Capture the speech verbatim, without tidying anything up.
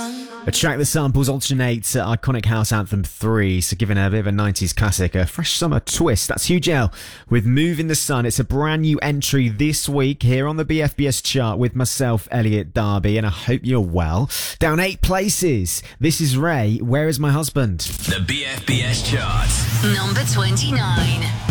A track that samples alternates uh, iconic house anthem three, so giving a bit of a nineties classic a fresh summer twist. That's Hugh Gell with Move in the Sun. It's a brand new entry this week here on the B F B S chart with myself, Elliot Darby, and I hope you're well. Down eight places, this is Ray, Where Is My Husband? The B F B S chart. Number twenty-nine.